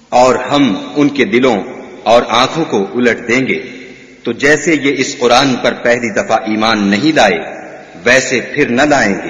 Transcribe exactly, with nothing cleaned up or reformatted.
और हम उनके दिलों और आंखों को उलट देंगे। तो जैसे ये इस कुरान पर पहली दफा ईमान नहीं लाए, वैसे फिर न लाएंगे।